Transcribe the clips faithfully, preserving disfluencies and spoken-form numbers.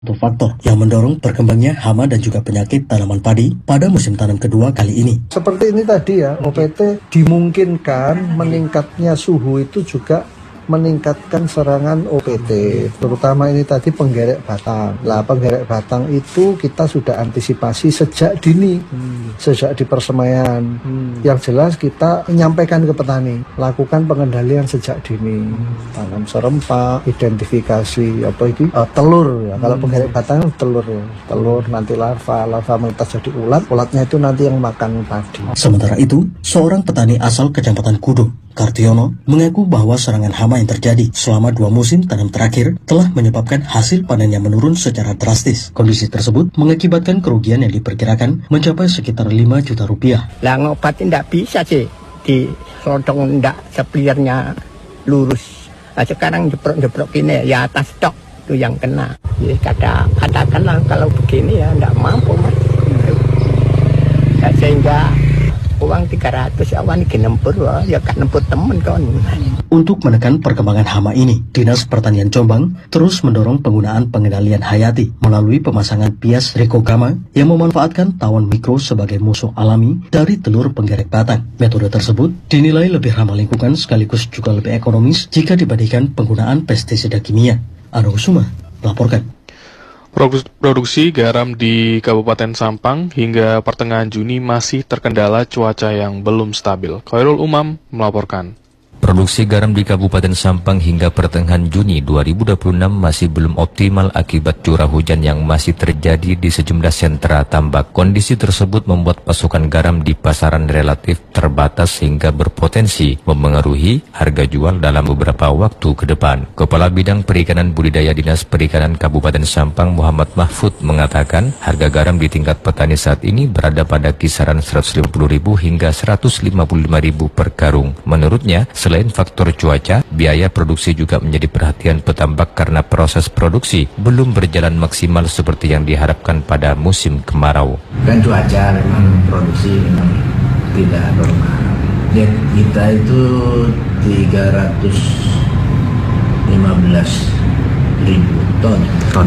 Satu faktor yang mendorong berkembangnya hama dan juga penyakit tanaman padi pada musim tanam kedua kali ini. Seperti ini tadi ya, O P T dimungkinkan meningkatnya suhu itu juga meningkatkan serangan O P T, terutama ini tadi penggerek batang. Lah penggerek batang itu kita sudah antisipasi sejak dini, hmm. sejak di persemaian. Hmm. Yang jelas kita menyampaikan ke petani, lakukan pengendalian sejak dini, hmm. tanam serempak, identifikasi apa ini uh, telur. Ya. Hmm. Kalau penggerek batang telur, ya. telur nanti larva, larva menetas jadi ulat, ulatnya itu nanti yang makan padi. Sementara itu, seorang petani asal Kecamatan Kudu, Kartiono, mengaku bahwa serangan hama yang terjadi selama dua musim tanam terakhir telah menyebabkan hasil panennya menurun secara drastis. Kondisi tersebut mengakibatkan kerugian yang diperkirakan mencapai sekitar lima juta rupiah. Lah ngobatin tidak bisa sih, di sodong tidak sepliernya lurus. Nah, sekarang jeprok-jeprok ini ya atas stok itu yang kena. Jadi kata katakanlah kalau begini ya tidak mampu mas. Ya, sehingga uang tiga ratus awan iki nempur ya kan nempur temen kan. Untuk menekan perkembangan hama ini, Dinas Pertanian Jombang terus mendorong penggunaan pengendalian hayati melalui pemasangan bias Ricogama yang memanfaatkan tawon mikro sebagai musuh alami dari telur penggerek batang. Metode tersebut dinilai lebih ramah lingkungan sekaligus juga lebih ekonomis jika dibandingkan penggunaan pestisida kimia. Anu Kusuma melaporkan. Produksi garam di Kabupaten Sampang hingga pertengahan Juni masih terkendala cuaca yang belum stabil. Khairul Umam melaporkan. Produksi garam di Kabupaten Sampang hingga pertengahan Juni dua ribu dua puluh enam masih belum optimal akibat curah hujan yang masih terjadi di sejumlah sentra tambak. Kondisi tersebut membuat pasokan garam di pasaran relatif terbatas sehingga berpotensi memengaruhi harga jual dalam beberapa waktu ke depan. Kepala Bidang Perikanan Budidaya Dinas Perikanan Kabupaten Sampang Muhammad Mahfud mengatakan harga garam di tingkat petani saat ini berada pada kisaran seratus lima puluh ribu hingga seratus lima puluh lima ribu per karung. Menurutnya, selain faktor cuaca, biaya produksi juga menjadi perhatian petambak karena proses produksi belum berjalan maksimal seperti yang diharapkan pada musim kemarau. Dan cuaca memang produksi memang tidak normal. Net kita itu tiga ratus lima belas ribu ton. ton.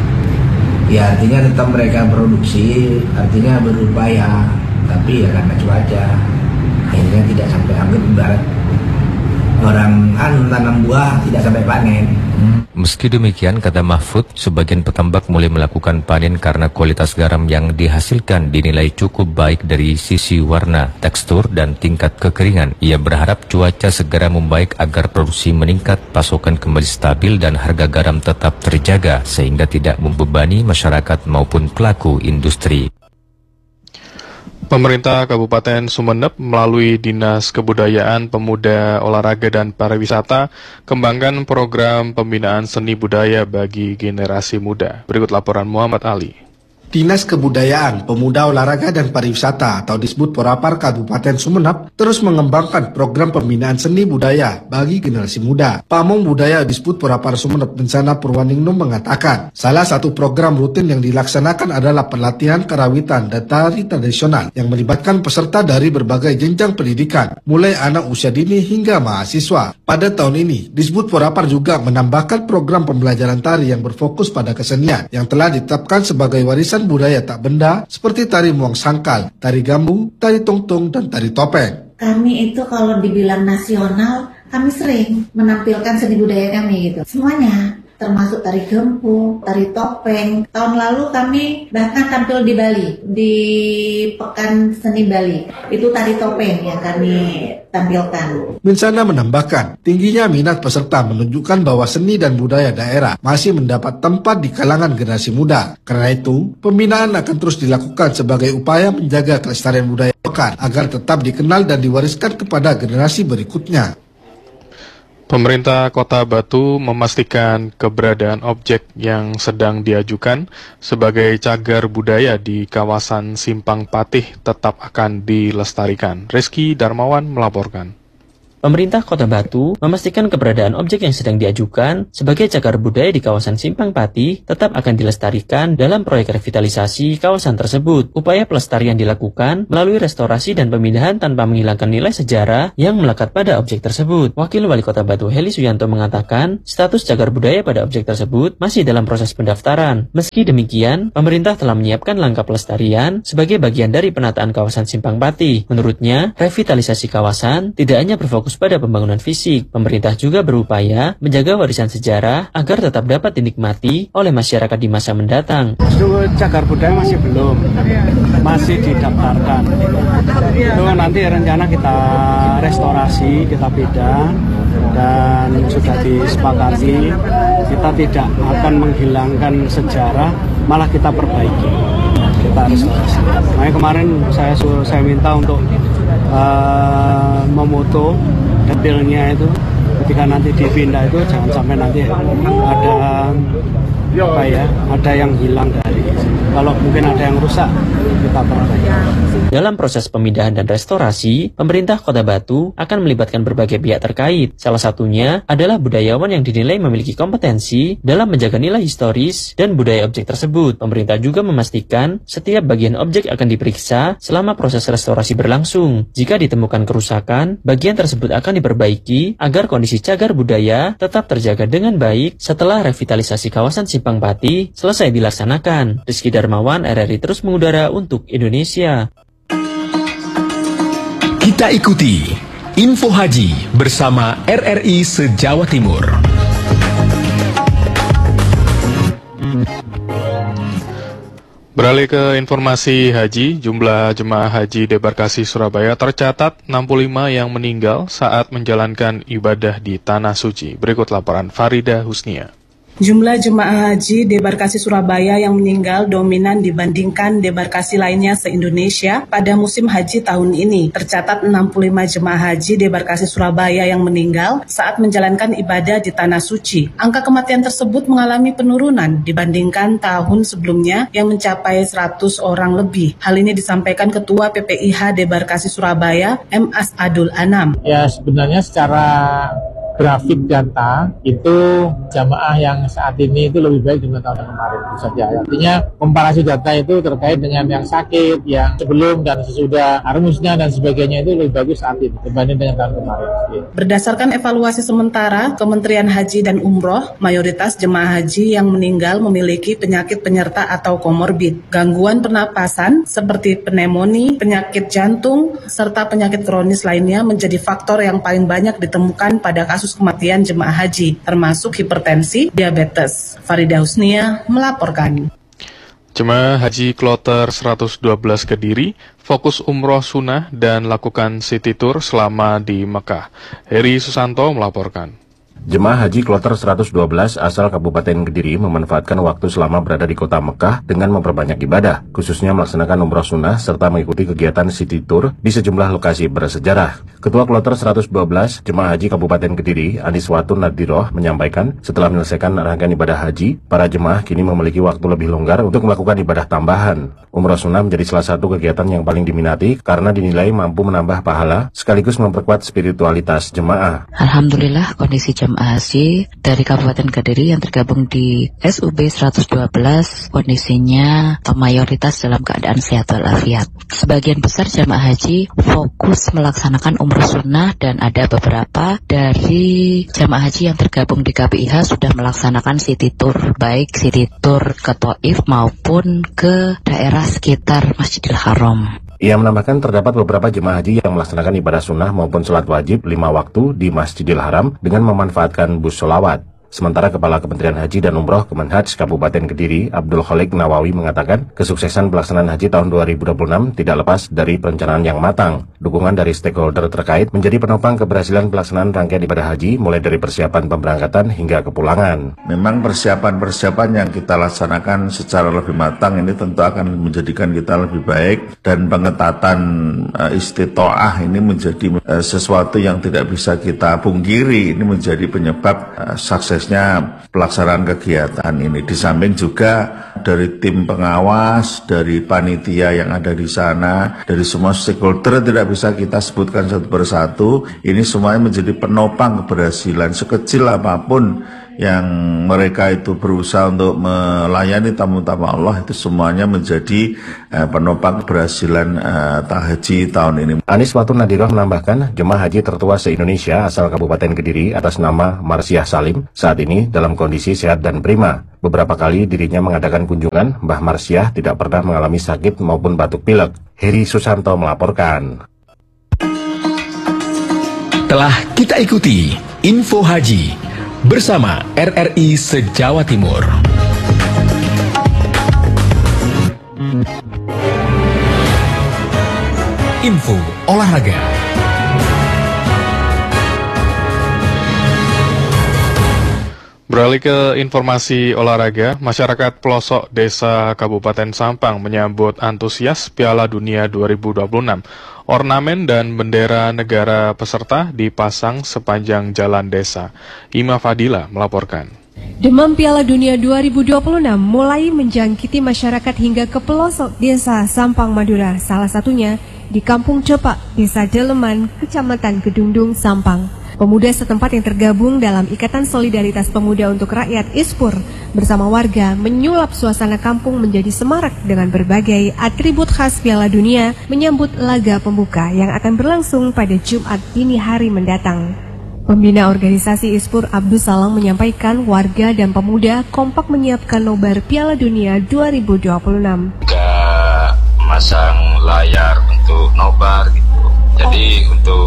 Ya artinya tetap mereka produksi, artinya berupaya, tapi ya karena cuaca akhirnya tidak sampai anggap ibarat orang anu tanam buah tidak sampai panen. Meski demikian, kata Mahfud, sebagian petambak mulai melakukan panen karena kualitas garam yang dihasilkan dinilai cukup baik dari sisi warna, tekstur, dan tingkat kekeringan. Ia berharap cuaca segera membaik agar produksi meningkat, pasokan kembali stabil, dan harga garam tetap terjaga sehingga tidak membebani masyarakat maupun pelaku industri. Pemerintah Kabupaten Sumeneb melalui Dinas Kebudayaan, Pemuda, Olahraga, dan Pariwisata kembangkan program pembinaan seni budaya bagi generasi muda. Berikut laporan Muhammad Ali. Dinas Kebudayaan, Pemuda, Olahraga, dan Pariwisata atau Disbud Porapar Kabupaten Sumeneb terus mengembangkan program pembinaan seni budaya bagi generasi muda. Pamong Budaya Disbud Porapar Sumeneb Bencana Purwaningrum mengatakan, salah satu program rutin yang dilaksanakan adalah pelatihan karawitan dan tari tradisional yang melibatkan peserta dari berbagai jenjang pendidikan, mulai anak usia dini hingga mahasiswa. Pada tahun ini, Disbud Porapar juga menambahkan program pembelajaran tari yang berfokus pada kesenian yang telah ditetapkan sebagai warisan budaya tak benda seperti tari muang sangkal, tari gambung, tari tongtong, dan tari topeng. Kami itu kalau dibilang nasional, kami sering menampilkan seni budaya kami gitu. Semuanya, termasuk tari gempu, tari topeng. Tahun lalu kami bahkan tampil di Bali, di Pekan Seni Bali. Itu tari topeng yang kami tampilkan. Bencana menambahkan, tingginya minat peserta menunjukkan bahwa seni dan budaya daerah masih mendapat tempat di kalangan generasi muda. Karena itu, pembinaan akan terus dilakukan sebagai upaya menjaga kelestarian budaya lokal agar tetap dikenal dan diwariskan kepada generasi berikutnya. Pemerintah Kota Batu memastikan keberadaan objek yang sedang diajukan sebagai cagar budaya di kawasan Simpang Patih tetap akan dilestarikan. Reski Darmawan melaporkan. Pemerintah Kota Batu memastikan keberadaan objek yang sedang diajukan sebagai cagar budaya di kawasan Simpang Pati tetap akan dilestarikan dalam proyek revitalisasi kawasan tersebut. Upaya pelestarian dilakukan melalui restorasi dan pemindahan tanpa menghilangkan nilai sejarah yang melekat pada objek tersebut. Wakil Wali Kota Batu Heli Suyanto mengatakan, status cagar budaya pada objek tersebut masih dalam proses pendaftaran. Meski demikian, pemerintah telah menyiapkan langkah pelestarian sebagai bagian dari penataan kawasan Simpang Pati. Menurutnya, revitalisasi kawasan tidak hanya berfokus pada pembangunan fisik, pemerintah juga berupaya menjaga warisan sejarah agar tetap dapat dinikmati oleh masyarakat di masa mendatang. Cagar budaya masih belum, masih didaftarkan. Itu nanti rencana kita restorasi, kita pindah, dan sudah disepakati kita tidak akan menghilangkan sejarah, malah kita perbaiki, kita restorasi. Makanya kemarin saya saya minta untuk uh, memoto detailnya itu, ketika nanti dipindah itu jangan sampai nanti ada apa ya, ada yang hilang dari sini. Kalau mungkin ada yang rusak, kita perbaiki. Dalam proses pemindahan dan restorasi, pemerintah Kota Batu akan melibatkan berbagai pihak terkait. Salah satunya adalah budayawan yang dinilai memiliki kompetensi dalam menjaga nilai historis dan budaya objek tersebut. Pemerintah juga memastikan setiap bagian objek akan diperiksa selama proses restorasi berlangsung. Jika ditemukan kerusakan, bagian tersebut akan diperbaiki agar kondisi cagar budaya tetap terjaga dengan baik setelah revitalisasi kawasan Simpang Pati selesai dilaksanakan. Rizky Darmawan, R R I terus mengudara untuk Indonesia. Kita ikuti Info Haji bersama R R I se-Jawa Timur. Beralih ke informasi haji, jumlah jemaah haji debarkasi Surabaya tercatat enam puluh lima yang meninggal saat menjalankan ibadah di Tanah Suci. Berikut laporan Farida Husnia. Jumlah jemaah haji debarkasi Surabaya yang meninggal dominan dibandingkan debarkasi lainnya se-Indonesia pada musim haji tahun ini. Tercatat enam puluh lima jemaah haji debarkasi Surabaya yang meninggal saat menjalankan ibadah di Tanah Suci. Angka kematian tersebut mengalami penurunan dibandingkan tahun sebelumnya yang mencapai seratus orang lebih. Hal ini disampaikan Ketua P P I H Debarkasi Surabaya, M. Asadul Anam. Ya, sebenarnya secara grafik data itu jamaah yang saat ini itu lebih baik dibanding tahun kemarin itu saja. Artinya komparasi data itu terkait dengan yang sakit, yang sebelum dan sesudah harusnya dan sebagainya itu lebih bagus saat ini dibanding dengan tahun kemarin. Berdasarkan evaluasi sementara Kementerian Haji dan Umroh, mayoritas jemaah haji yang meninggal memiliki penyakit penyerta atau komorbid, gangguan pernapasan seperti pneumonia, penyakit jantung, serta penyakit kronis lainnya menjadi faktor yang paling banyak ditemukan pada kasus kematian jemaah haji, termasuk hipertensi, diabetes. Farida Husnia melaporkan. Jemaah Haji Kloter seratus dua belas Kediri fokus umroh sunnah dan lakukan city tour selama di Mekah. Heri Susanto melaporkan. Jemaah Haji Kloter seratus dua belas asal Kabupaten Kediri memanfaatkan waktu selama berada di kota Mekah dengan memperbanyak ibadah, khususnya melaksanakan umroh sunnah serta mengikuti kegiatan city tour di sejumlah lokasi bersejarah. Ketua Kloter seratus dua belas Jemaah Haji Kabupaten Kediri, Aniswatun Nadiroh, menyampaikan setelah menyelesaikan rangkaian ibadah haji, para jemaah kini memiliki waktu lebih longgar untuk melakukan ibadah tambahan. Umroh sunnah menjadi salah satu kegiatan yang paling diminati karena dinilai mampu menambah pahala sekaligus memperkuat spiritualitas jemaah. Alhamdulillah kondisi jemaah haji dari Kabupaten Kediri yang tergabung di S U B seratus dua belas kondisinya atau mayoritas dalam keadaan sehat walafiat. Sebagian besar jemaah haji fokus melaksanakan umroh sunnah dan ada beberapa dari jemaah haji yang tergabung di K P I H sudah melaksanakan city tour, baik city tour ke Taif maupun ke daerah sekitar Masjidil Haram. Ia menambahkan terdapat beberapa jemaah haji yang melaksanakan ibadah sunnah maupun sholat wajib lima waktu di Masjidil Haram dengan memanfaatkan bus sholawat. Sementara Kepala Kementerian Haji dan Umroh Kemenhaj Kabupaten Kediri, Abdul Khalik Nawawi mengatakan kesuksesan pelaksanaan haji tahun dua ribu dua puluh enam tidak lepas dari perencanaan yang matang. Dukungan dari stakeholder terkait menjadi penopang keberhasilan pelaksanaan rangkaian ibadah haji mulai dari persiapan pemberangkatan hingga kepulangan. Memang persiapan-persiapan yang kita laksanakan secara lebih matang ini tentu akan menjadikan kita lebih baik, dan pengetatan uh, istitoah ini menjadi uh, sesuatu yang tidak bisa kita pungkiri. Ini menjadi penyebab uh, sukses pelaksanaan kegiatan ini. Di samping juga dari tim pengawas, dari panitia yang ada di sana, dari semua stakeholder tidak bisa kita sebutkan satu persatu. Ini semuanya menjadi penopang keberhasilan sekecil apapun yang mereka itu berusaha untuk melayani tamu-tamu Allah, itu semuanya menjadi uh, penopang keberhasilan uh, haji tahun ini. Anis Watu Nadiroh menambahkan, jemaah haji tertua se-Indonesia asal Kabupaten Kediri atas nama Marsiah Salim saat ini dalam kondisi sehat dan prima. Beberapa kali dirinya mengadakan kunjungan, Mbah Marsiah tidak pernah mengalami sakit maupun batuk pilek. Heri Susanto melaporkan. Telah kita ikuti Info Haji bersama R R I se-Jawa Timur. Info olahraga. Beralih ke informasi olahraga, masyarakat pelosok desa Kabupaten Sampang menyambut antusias Piala Dunia dua ribu dua puluh enam. Ornamen dan bendera negara peserta dipasang sepanjang jalan desa. Ima Fadila melaporkan. Demam Piala Dunia dua ribu dua puluh enam mulai menjangkiti masyarakat hingga ke pelosok desa Sampang, Madura. Salah satunya di Kampung Cepak, Desa Deleman, Kecamatan Kedungdung, Sampang. Pemuda setempat yang tergabung dalam Ikatan Solidaritas Pemuda untuk Rakyat ISPUR bersama warga menyulap suasana kampung menjadi semarak dengan berbagai atribut khas Piala Dunia menyambut laga pembuka yang akan berlangsung pada Jumat dini hari mendatang. Pembina organisasi ISPUR Abdul Salam menyampaikan warga dan pemuda kompak menyiapkan nobar Piala Dunia dua ribu dua puluh enam. Juga memasang layar untuk nobar gitu. Jadi oh. untuk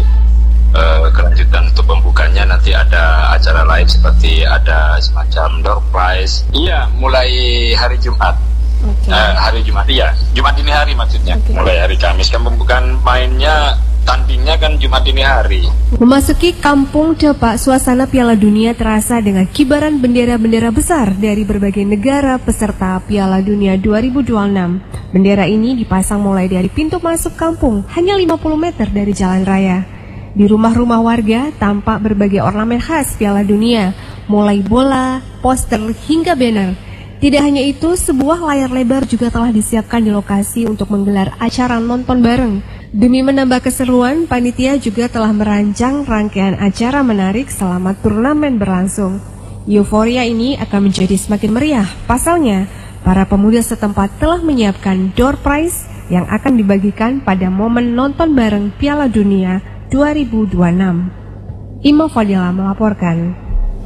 Uh, kelanjutan untuk pembukanya nanti ada acara lain seperti ada semacam door prize. Iya, mulai hari Jumat. Okay. Uh, hari Jumat, iya. Jumat dini hari maksudnya. Okay. Mulai hari Kamis kan pembukaan mainnya, tandingnya kan Jumat dini hari. Memasuki Kampung Cepak, suasana Piala Dunia terasa dengan kibaran bendera-bendera besar dari berbagai negara peserta Piala Dunia dua ribu dua puluh enam. Bendera ini dipasang mulai dari pintu masuk kampung, hanya lima puluh meter dari jalan raya. Di rumah-rumah warga tampak berbagai ornamen khas Piala Dunia, mulai bola, poster, hingga banner. Tidak hanya itu, sebuah layar lebar juga telah disiapkan di lokasi untuk menggelar acara nonton bareng. Demi menambah keseruan, panitia juga telah merancang rangkaian acara menarik selama turnamen berlangsung. Euforia ini akan menjadi semakin meriah. Pasalnya, para pemuda setempat telah menyiapkan door prize yang akan dibagikan pada momen nonton bareng Piala Dunia dua ribu dua puluh enam. Ima Fadila melaporkan.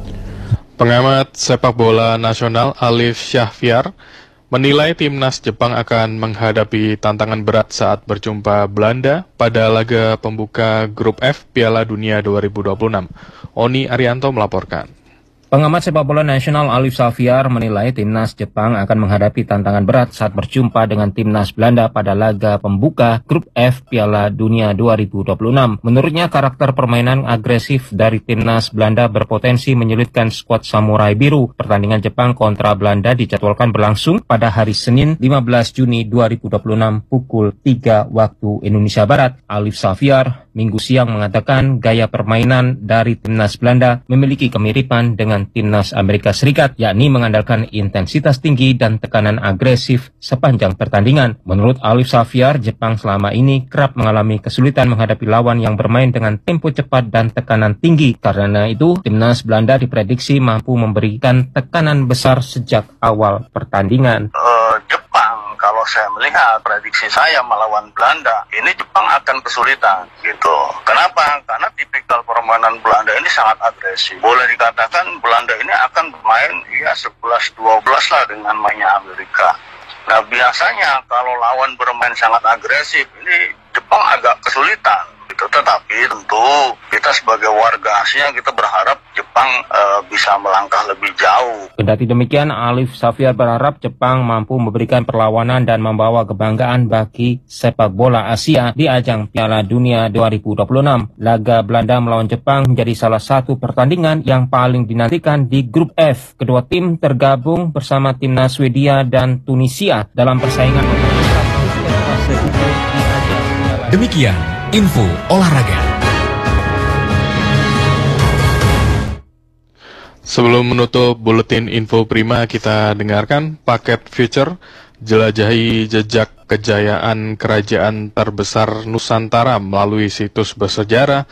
Pengamat sepak bola nasional Alif Syahfiar menilai timnas Jepang akan menghadapi tantangan berat saat berjumpa Belanda pada laga pembuka grup F Piala Dunia dua ribu dua puluh enam. Oni Arianto melaporkan. Pengamat sepak bola nasional Alif Syahfiar menilai timnas Jepang akan menghadapi tantangan berat saat berjumpa dengan timnas Belanda pada laga pembuka grup F Piala Dunia dua ribu dua puluh enam. Menurutnya karakter permainan agresif dari timnas Belanda berpotensi menyulitkan skuad Samurai Biru. Pertandingan Jepang kontra Belanda dijadwalkan berlangsung pada hari Senin lima belas Juni dua ribu dua puluh enam pukul tiga waktu Indonesia Barat. Alif Syahfiar Minggu siang mengatakan gaya permainan dari timnas Belanda memiliki kemiripan dengan timnas Amerika Serikat, yakni mengandalkan intensitas tinggi dan tekanan agresif sepanjang pertandingan. Menurut Alif Syahfiar, Jepang selama ini kerap mengalami kesulitan menghadapi lawan yang bermain dengan tempo cepat dan tekanan tinggi. Karena itu, timnas Belanda diprediksi mampu memberikan tekanan besar sejak awal pertandingan. Uh, Jepang, kalau saya melihat prediksi saya melawan Belanda, ini Jepang akan kesulitan gitu. Kenapa? Karena tipikal permainan Belanda ini sangat agresif. Boleh dikatakan Belanda ini akan bermain ya sebelas dua belas lah dengan mainnya Amerika. Nah biasanya kalau lawan bermain sangat agresif, ini Jepang agak kesulitan gitu. Tetapi tentu kita sebagai warga Asia kita berharap Jepang uh, bisa melangkah lebih jauh. Kendati demikian, Alif Syahfiar berharap Jepang mampu memberikan perlawanan dan membawa kebanggaan bagi sepak bola Asia di ajang Piala Dunia dua ribu dua puluh enam. Laga Belanda melawan Jepang menjadi salah satu pertandingan yang paling dinantikan di grup F. Kedua tim tergabung bersama timnas Swedia dan Tunisia dalam persaingan Demikian info olahraga. Sebelum menutup buletin info prima, kita dengarkan paket Future, jelajahi jejak kejayaan kerajaan terbesar Nusantara melalui situs bersejarah